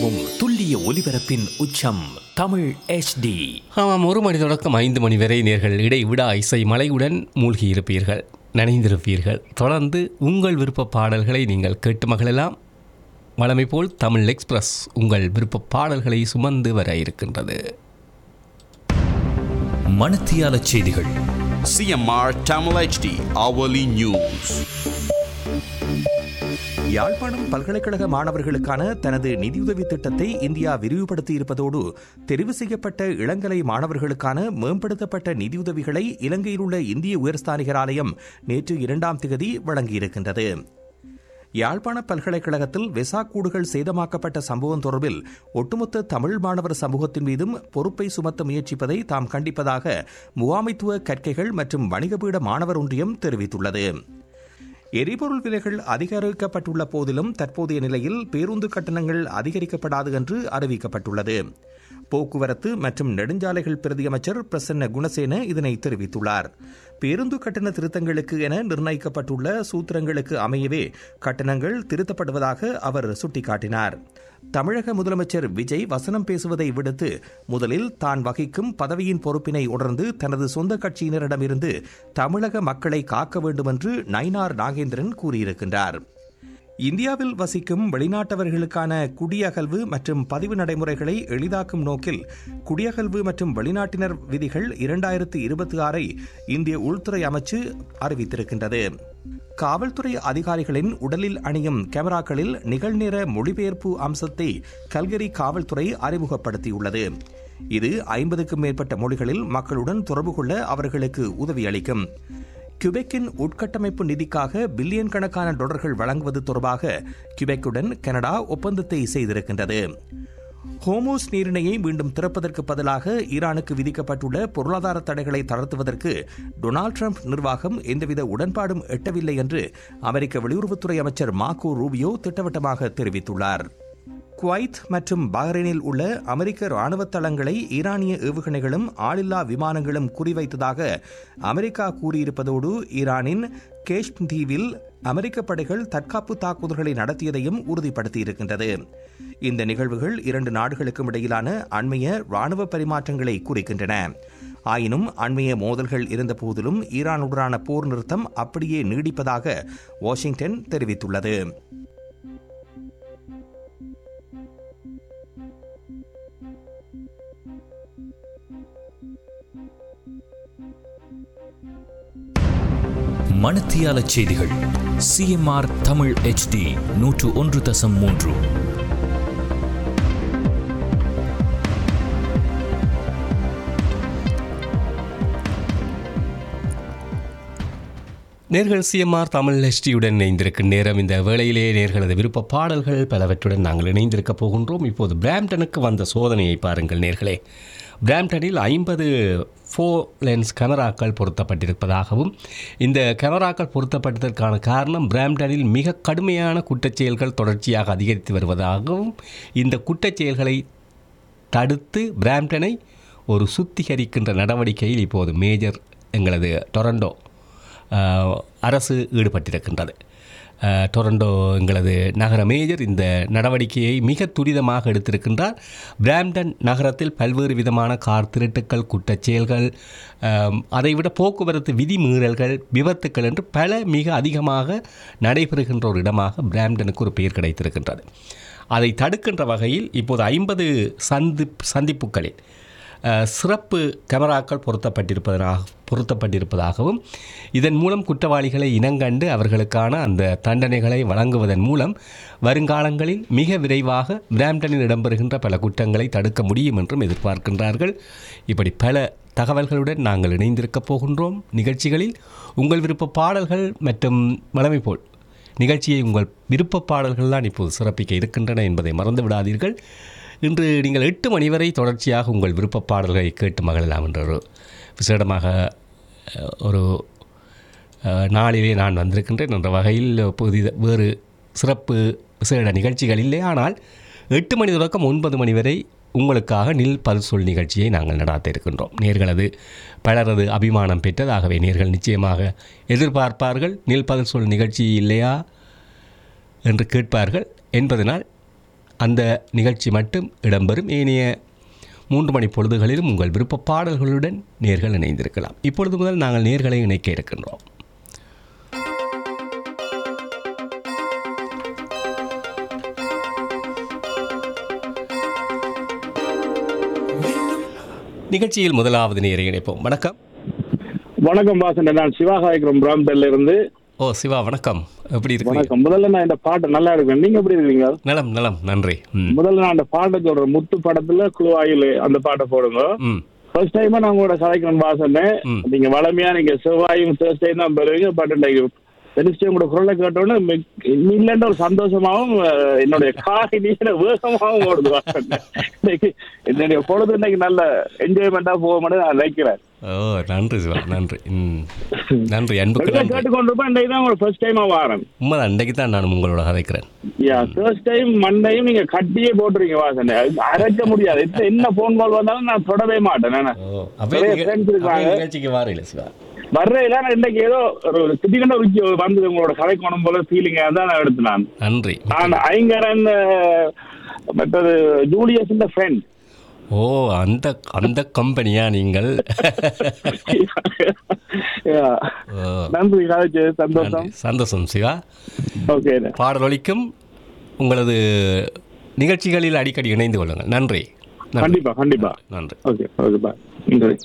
நிலவும் துல்லிய ஒலிபரப்பின் உச்சம் தமிழ் HD. ஆமாம், 1 மணி தொடக்கம் 5 மணி வரை நேர்கள் இடைவிடா இசை மலையுடன் மூழ்கியிருப்பீர்கள், நனைந்திருப்பீர்கள். தொடர்ந்து உங்கள் விருப்ப பாடல்களை நீங்கள் கேட்டு மகிழலாம். வழமை போல் தமிழ் எக்ஸ்பிரஸ் உங்கள் விருப்ப பாடல்களை சுமந்து வர இருக்கின்றது. மணத்தியால செய்திகள். CMR Tamil HD hourly news. Yazhpanam பல்கலைக்கழக மாணவர்களுக்கான தனது நிதியுதவி திட்டத்தை இந்தியா விரிவுபடுத்தி இருப்பதோடு தெரிவு செய்யப்பட்ட இளங்கலை மாணவர்களுக்கான மேம்படுத்தப்பட்ட நிதியுதவிகளை இலங்கையில் உள்ள இந்திய உயர்ஸ்தானிகர் ஆலயம் நேற்று 2ஆம் திகதி வழங்கியிருக்கின்றது. யாழ்ப்பாண பல்கலைக்கழகத்தில் வெசாக் கூடுகள் சேதமாக்கப்பட்ட சம்பவம் தொடர்பில் ஒட்டுமொத்த தமிழ் மாணவர் சமூகத்தின் மீதும் பொறுப்பை சுமத்த முயற்சிப்பதை தாம் கண்டிப்பதாக முகாமைத்துவ கற்கைகள் மற்றும் வணிகபீட மாணவர் ஒன்றியம் தெரிவித்துள்ளது. எரிபொருள் விலைகள் அதிகரிக்கப்பட்டுள்ள போதிலும் தற்போதைய நிலையில் பேருந்து கட்டணங்கள் அதிகரிக்கப்படாது என்று அறிவிக்கப்பட்டுள்ளது. போக்குவரத்து மற்றும் நெடுஞ்சாலைகள் பிரதியமைச்சர் பிரசன்ன குணசேன இதனை தெரிவித்துள்ளார். பேருந்து கட்டண திருத்தங்களுக்கு என நிர்ணயிக்கப்பட்டுள்ள சூத்திரங்களுக்கு அமையவே கட்டணங்கள் திருத்தப்படுவதாக அவர் சுட்டிக்காட்டினார். தமிழக முதலமைச்சர் விஜய் வசனம் பேசுவதை விடுத்து முதலில் தான் வகிக்கும் பதவியின் பொறுப்பினை உணர்ந்து தனது சொந்த கட்சியினரிடமிருந்து தமிழக மக்களை காக்க வேண்டும் என்று நயினார் நாகேந்திரன் கூறியிருக்கின்றார். இந்தியாவில் வசிக்கும் வெளிநாட்டவர்களுக்கான குடியகல்வு மற்றும் பதிவு நடைமுறைகளை எளிதாக்கும் நோக்கில் குடியகல்வு மற்றும் வெளிநாட்டினர் விதிகள் 2026 இந்திய உள்துறை அமைச்சு அறிவித்திருக்கின்றது. காவல்துறை அதிகாரிகளின் உடலில் அணியும் கேமராக்களில் நிகழ்நேர மொழிபெயர்ப்பு அம்சத்தை கல்கரி காவல்துறை அறிமுகப்படுத்தியுள்ளது. இது 50க்கும் மேற்பட்ட மொழிகளில் மக்களுடன் தொடர்பு கொள்ள அவர்களுக்கு உதவி அளிக்கும். கியூபெக்கின் உட்கட்டமைப்பு நிதிக்காக பில்லியன் கணக்கான டாலர்கள் வழங்குவது தொடர்பாக கியூபெக்குடன் கனடா ஒப்பந்தத்தை செய்திருக்கின்றது. ஹோமோஸ் நீரிணையை மீண்டும் திறப்பதற்கு பதிலாக ஈரானுக்கு விதிக்கப்பட்டுள்ள பொருளாதார தடைகளை தளர்த்துவதற்கு டொனால்டு டிரம்ப் நிர்வாகம் எந்தவித உடன்பாடும் எட்டவில்லை என்று அமெரிக்க வெளியுறவுத்துறை அமைச்சர் மார்க்கோ ரூபியோ திட்டவட்டமாக தெரிவித்துள்ளார். குவைத் மற்றும் பஹ்ரைனில் உள்ள அமெரிக்க ராணுவ தளங்களை ஈரானிய ஏவுகணைகளும் ஆளில்லா விமானங்களும் குறிவைத்ததாக அமெரிக்கா கூறியிருப்பதோடு ஈரானின் கேஷ்ம் தீவில் அமெரிக்க படைகள் தற்காப்பு தாக்குதல்களை நடத்தியதையும் உறுதிப்படுத்தியிருக்கின்றது. இந்த நிகழ்வுகள் 2 நாடுகளுக்கும் இடையிலான அண்மைய ராணுவ பரிமாற்றங்களை குறிக்கின்றன. ஆயினும் அண்மைய மோதல்கள் இருந்த போதிலும் ஈரானுடனான போர் நிறுத்தம் அப்படியே நீடிப்பதாக வாஷிங்டன் தெரிவித்துள்ளது. மணத்தியால செய்திகள். CMR Tamil HD 101.3. நேர்கள் CMR தமிழ் HDயுடன் இணைந்திருக்கும் நேரம். இந்த வேளையிலே நேர்களது விருப்ப பாடல்கள் பலவற்றுடன் நாங்கள் இணைந்திருக்க போகின்றோம். இப்போது பிராம்டனுக்கு வந்த சோதனையை பாருங்கள் நேர்களே. பிராம்டனில் 50 4 லென்ஸ் கேமராக்கள் பொருத்தப்பட்டிருப்பதாகவும் இந்த கேமராக்கள் பொருத்தப்பட்டதற்கான காரணம் பிராம்டனில் மிக கடுமையான குற்றச்செயல்கள் தொடர்ச்சியாக அதிகரித்து வருவதாகவும் இந்த குற்றச்செயல்களை தடுத்து பிராம்டனை ஒரு சுத்திகரிக்கின்ற நடவடிக்கையில் இப்போது மேஜர் எங்களது டொரண்டோ அரசு ஈடுபட்டிருக்கின்றது. டொரண்டோ எங்களது நகர மேஜர் இந்த நடவடிக்கையை மிக துரிதமாக எடுத்திருக்கின்றார். பிராம்டன் நகரத்தில் பல்வேறு விதமான கார் திருட்டுக்கள், குற்றச்செயல்கள், அதைவிட போக்குவரத்து விதிமீறல்கள், விபத்துக்கள் என்று பல மிக அதிகமாக நடைபெறுகின்ற ஒரு இடமாக பிராம்டனுக்கு ஒரு பெயர் கிடைத்திருக்கின்றது. அதை தடுக்கின்ற வகையில் இப்போது 50 சந்திப்புகளில் சிறப்பு கேமராக்கள் பொருத்தப்பட்டிருப்பதாகவும் இதன் மூலம் குற்றவாளிகளை இனங்கண்டு அவர்களுக்கான அந்த தண்டனைகளை வழங்குவதன் மூலம் வருங்காலங்களில் மிக விரைவாக பிராம்டனில் இடம்பெறுகின்ற பல குற்றங்களை தடுக்க முடியும் என்றும் எதிர்பார்க்கின்றார்கள். இப்படி பல தகவல்களுடன் நாங்கள் இணைந்திருக்கப் போகின்றோம். நிகழ்ச்சிகளில் உங்கள் விருப்ப பாடல்கள் மற்றும் வழமை போல் நிகழ்ச்சியை உங்கள் விருப்ப பாடல்கள் தான் இப்போது சிறப்பிக்க இருக்கின்றன என்பதை மறந்து விடாதீர்கள். இன்று நீங்கள் 8 மணி வரை தொடர்ச்சியாக உங்கள் விருப்ப பாடல்களை கேட்டு மகிழலாம் என்ற ஒரு விசேடமாக ஒரு நாளிலே நான் வந்திருக்கின்றேன் என்ற வகையில் வேறு சிறப்பு விசேட நிகழ்ச்சிகள் இல்லை. ஆனால் 8 மணி தொடக்கம் 9 மணி வரை உங்களுக்காக நில் பதில் சொல் நிகழ்ச்சியை நாங்கள் நடாத்த இருக்கின்றோம். நேர்களது பலரது அபிமானம் பெற்றதாகவே நேர்கள் நிச்சயமாக எதிர்பார்ப்பார்கள். நில் பதில் சொல் நிகழ்ச்சி இல்லையா என்று கேட்பார்கள் என்பதனால் அந்த நிகழ்ச்சி மட்டும் இடம்பெறும். ஏனைய 3 மணி பொழுதுகளிலும் உங்கள் விருப்ப பாடல்களுடன் நேர்கள் இணைந்திருக்கலாம். இப்பொழுது முதல் நாங்கள் நேர்களை இணைக்க இருக்கின்றோம். நிகழ்ச்சியில் முதலாவது நேரை இணைப்போம். வணக்கம். வணக்கம் பாசன், நான் சிவா காய்க்கிறோம் பிராம்டல்ல இருந்து. ஓ சிவா, வணக்கம். எப்படி இருக்கு? வணக்கம். முதல்ல நான் இந்த பாட்டு நல்லா இருக்கேன். நீங்க எப்படி இருக்கீங்க? நலம் நலம், நன்றி. முதல்ல நான் அந்த பாட்டை சொல்றேன். முத்து படத்துல குழுவாயில் அந்த பாட்டை போடுங்க. ஃபர்ஸ்ட் டைமா நான் உங்களோட கலைக்கிறேன் பாசன். நீங்க வளமையா நீங்க செவ்வாயும் தேர்ஸ்டையும் தான் பெறுவீங்க. பட் தெரிஞ்சு உங்களோட குரலை கேட்டோன்னு இல்லைன்ற ஒரு சந்தோஷமாவும் என்னுடைய காலை நீங்க வேகமாகவும் ஓடுது. என்னுடைய பொழுது இன்னைக்கு நல்ல என்ஜாய்மெண்டா போக மாட்டேன் நான் நினைக்கிறேன். ஓ நன்றி சிவா, நன்றி. நன்றி. அன்புக்கு கேட்டுக்கொண்டிருப்பேன். இன்னைக்கு தான் உங்களுக்கு ஃபர்ஸ்ட் டைமா வரேன். உண்மைதான், அன்றைக்கு தான் நான் உங்களோட கதைக்கிறேன். ஃபர்ஸ்ட் டைம் மண்டையும் நீங்க கட்டியே போட்டுருங்க வாசனை. அரைக்க முடியாது. என்ன போன் கால் வந்தாலும் நான் தொடவே மாட்டேன். நிகழ்ச்சிக்கு வாரையில சிவா வர்றதுல இன்னைக்கு ஏதோ ஒரு திடீர்னு வந்து உங்களோட கதை கொணும் போல ஃபீலிங்கா தான் நான் எடுத்து. நான் நன்றி. ஐங்கரன் மற்றது ஜூலியஸ் ஃப்ரெண்ட். ஓ அந்த அந்த கம்பெனியா நீங்கள்? நன்றி, சந்தோஷம். சந்தோஷம் சிவா. ஓகே, பாடல் ஒலிக்கும். உங்களது நிகழ்ச்சிகளில் அடிக்கடி இணைந்து கொள்ளுங்கள். நன்றி. கண்டிப்பா கண்டிப்பா. நன்றி. ஓகே ஓகே, பாய். நன்றி.